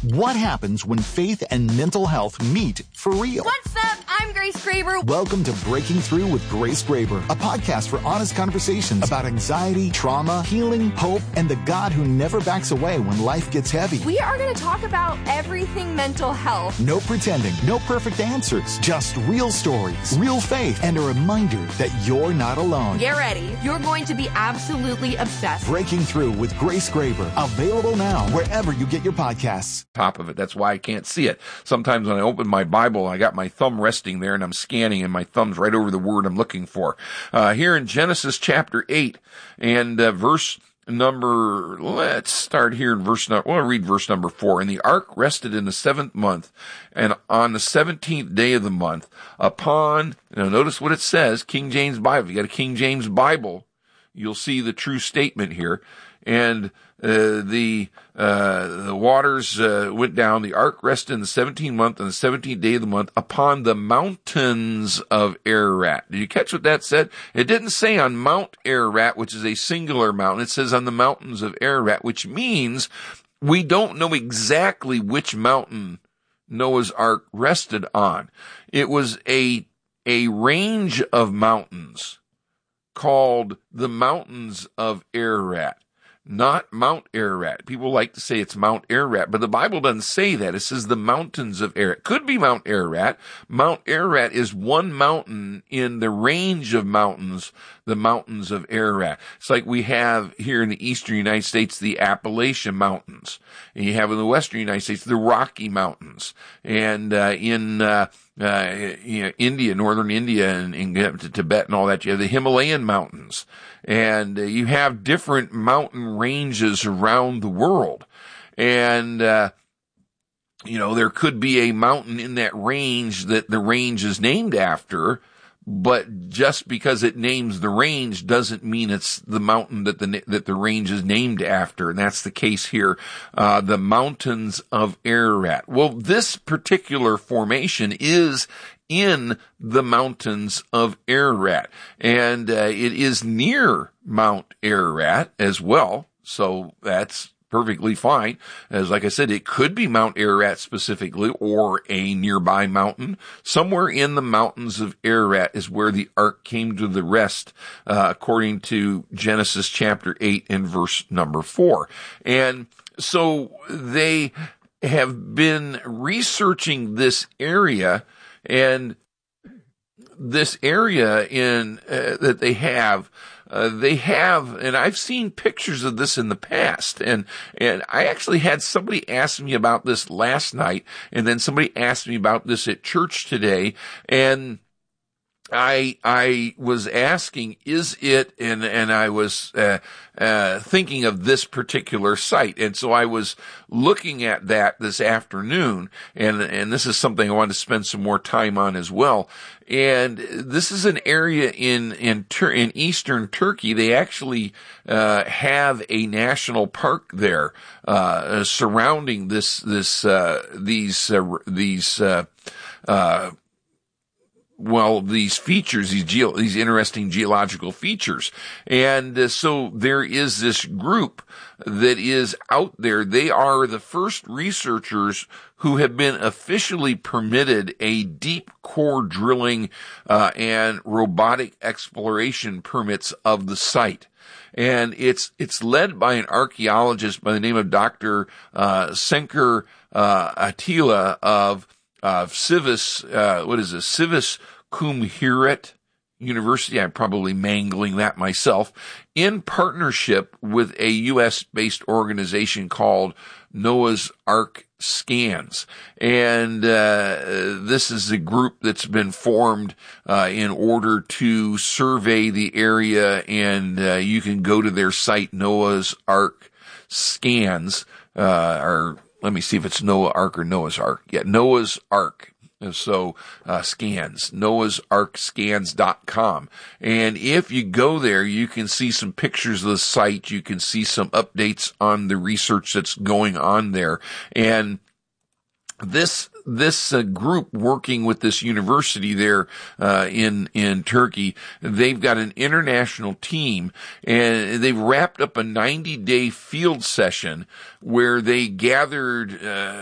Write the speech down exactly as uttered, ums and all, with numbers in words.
What happens when faith and mental health meet for real? What's up? I'm Grace Graber. Welcome to Breaking Through with Grace Graber, a podcast for honest conversations about anxiety, trauma, healing, hope, and the God who never backs away when life gets heavy. We are going to talk about everything mental health. No pretending, no perfect answers, just real stories, real faith, and a reminder that you're not alone. Get ready. You're going to be absolutely obsessed. Breaking Through with Grace Graber, available now wherever you get your podcasts. Top of it. That's why I can't see it. Sometimes when I open my Bible, I got my thumb resting there and I'm scanning and my thumb's right over the word I'm looking for. Uh, here in Genesis chapter eight and uh, verse number, let's start here in verse number, well, I'll read verse number four. And the ark rested in the seventh month, and on the seventeenth day of the month, upon, you know, notice what it says, King James Bible. You got a King James Bible, you'll see the true statement here. And uh, the uh, the waters uh, went down. The ark rested in the seventeenth month and the seventeenth day of the month upon the mountains of Ararat. Did you catch what that said? It didn't say on Mount Ararat, which is a singular mountain. It says on the mountains of Ararat, which means we don't know exactly which mountain Noah's ark rested on. It was a a range of mountains called the mountains of Ararat. Not Mount Ararat. People like to say it's Mount Ararat, but the Bible doesn't say that. It says the mountains of Ararat. Could be Mount Ararat. Mount Ararat is one mountain in the range of mountains, the mountains of Ararat. It's like we have here in the eastern United States, the Appalachian Mountains. And you have in the western United States, the Rocky Mountains. And uh, in uh, uh, you know, India, northern India, and, and to Tibet and all that, you have the Himalayan Mountains. And uh, you have different mountain ranges around the world. And, uh, you know, there could be a mountain in that range that the range is named after, but just because it names the range doesn't mean it's the mountain that the that the range is named after. And that's the case here, uh, the mountains of Ararat. Well, this particular formation is in the mountains of Ararat, and uh, it is near Mount Ararat as well, so that's perfectly fine. As like I said, it could be Mount Ararat specifically or a nearby mountain. Somewhere in the mountains of Ararat is where the ark came to the rest, uh, according to Genesis chapter eight and verse number four. And so they have been researching this area, and this area in uh, that they have, uh, they have, and I've seen pictures of this in the past, and and I actually had somebody ask me about this last night, and then somebody asked me about this at church today, and I I was asking, is it, and and I was uh, uh, thinking of this particular site, and so I was looking at that this afternoon, and and this is something I wanted to spend some more time on as well. And this is an area in in Tur- in eastern Turkey. They actually uh, have a national park there uh, surrounding this this uh, these uh, these. Uh, uh, Well, these features, these geo, these interesting geological features. And uh, so there is this group that is out there. They are the first researchers who have been officially permitted a deep core drilling uh, and robotic exploration permits of the site. And it's it's led by an archaeologist by the name of Doctor Uh, Senker uh, Attila of of Civis, uh, what is this? Civis Cumhuriyet University. I'm probably mangling that myself, in partnership with a U S-based organization called Noah's Ark Scans. And uh, this is a group that's been formed uh, in order to survey the area, and uh, you can go to their site, Noah's Ark Scans, uh, or let me see if it's Noah Ark or Noah's Ark. Yeah, Noah's Ark. So, uh, scans, noah's ark scans dot com. And if you go there, you can see some pictures of the site. You can see some updates on the research that's going on there. And this, this uh, group working with this university there, uh, in, in Turkey, they've got an international team, and they've wrapped up a ninety day field session where they gathered, uh,